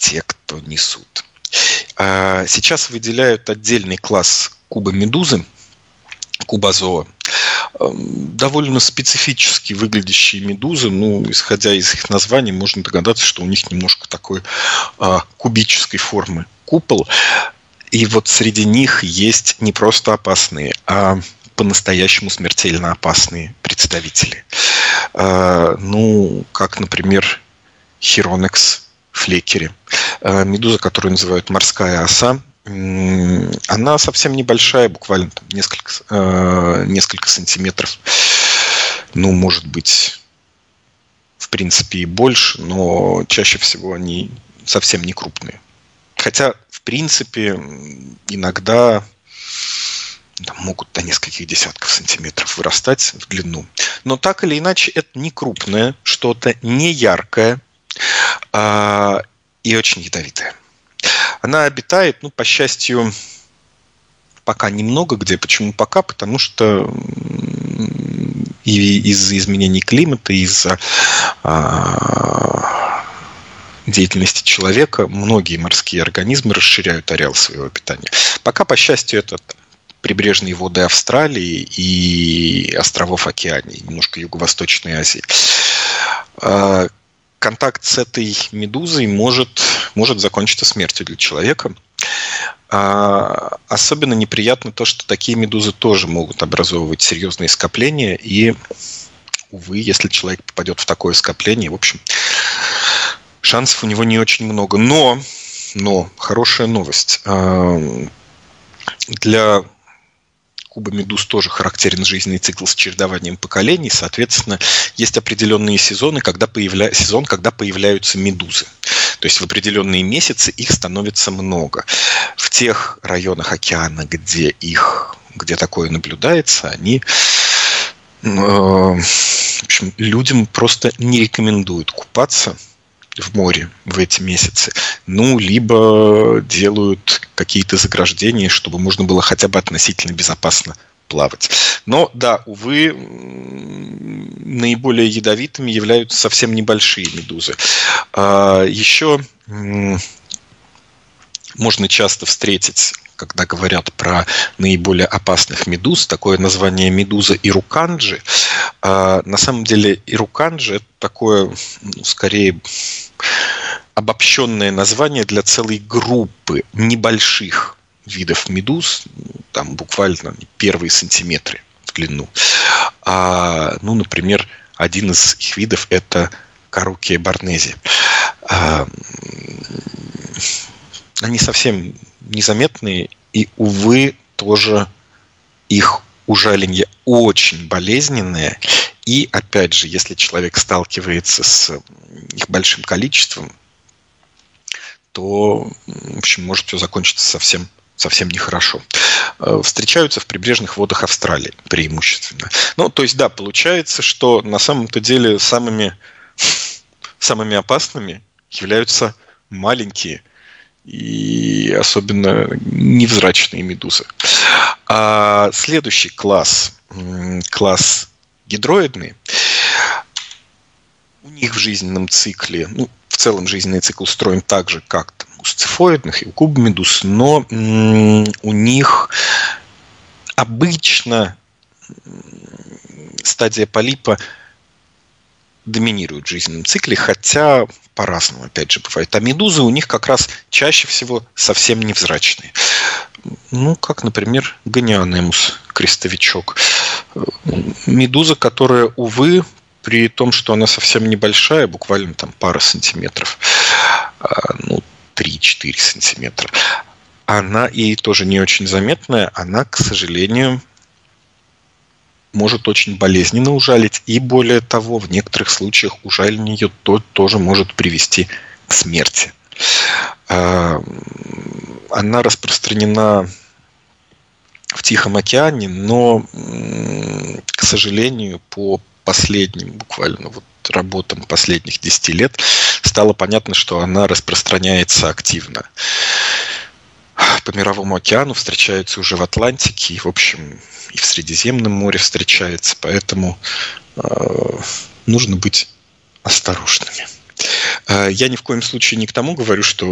те, кто несут. Сейчас выделяют отдельный класс кубомедузы, кубозоа. Довольно специфически выглядящие медузы. Исходя из их названий, можно догадаться, что у них немножко такой кубической формы купол. И вот среди них есть не просто опасные, а по-настоящему смертельно опасные представители. Как, например, Хиронекс флекери. Медуза, которую называют морская оса. Она совсем небольшая, буквально несколько сантиметров. Может быть, в принципе, и больше, но чаще всего они совсем не крупные. Хотя, в принципе, иногда могут до нескольких десятков сантиметров вырастать в длину. Но так или иначе, это не крупное, что-то не яркое и очень ядовитое. Она обитает, по счастью, пока немного где. Почему пока? Потому что из-за изменений климата, из-за деятельности человека многие морские организмы расширяют ареал своего обитания. Пока, по счастью, это прибрежные воды Австралии и островов Океании, немножко Юго-Восточной Азии. Контакт с этой медузой может закончиться смертью для человека. Особенно неприятно то, что такие медузы тоже могут образовывать серьезные скопления. И, увы, если человек попадет в такое скопление, в общем, шансов у него не очень много. Но хорошая новость. Для кубомедуз тоже характерен жизненный цикл с чередованием поколений. Соответственно, есть определенные сезоны, когда появляются медузы. То есть в определенные месяцы их становится много. В тех районах океана, где такое наблюдается, они, в общем, людям просто не рекомендуют купаться в море в эти месяцы. Либо делают какие-то заграждения, чтобы можно было хотя бы относительно безопасно плавать. Но, да, увы, наиболее ядовитыми являются совсем небольшие медузы. Еще можно часто встретить, когда говорят про наиболее опасных медуз, такое название медуза ируканджи. На самом деле ируканджи – это такое, скорее, обобщенное название для целой группы небольших видов медуз, там буквально первые сантиметры в длину. Например, один из их видов – это Карукия барнези. Они совсем незаметные, и, увы, тоже их ужаленье очень болезненное. И, опять же, если человек сталкивается с их большим количеством, то, в общем, может все закончиться совсем нехорошо. Встречаются в прибрежных водах Австралии преимущественно. То есть, да, получается, что на самом-то деле самыми опасными являются маленькие и особенно невзрачные медузы. А следующий класс гидроидный, у них в жизненном цикле, в целом жизненный цикл устроен так же, как у сцифоидных и у кубомедуз, но у них обычно стадия полипа доминирует в жизненном цикле, хотя по-разному, опять же, бывает. А медузы у них как раз чаще всего совсем невзрачные. Как, например, гонианемус, крестовичок. Медуза, которая, увы, при том, что она совсем небольшая, буквально там пара сантиметров, 3-4 сантиметра, она и тоже не очень заметная, она, к сожалению, может очень болезненно ужалить, и более того, в некоторых случаях ужаление ее тоже может привести к смерти. Она распространена в Тихом океане, но, к сожалению, по последним буквально работам последних 10 лет стало понятно, что она распространяется активно. По Мировому океану встречаются уже в Атлантике, и, в общем, и в Средиземном море встречается, поэтому нужно быть осторожными. Я ни в коем случае не к тому говорю, что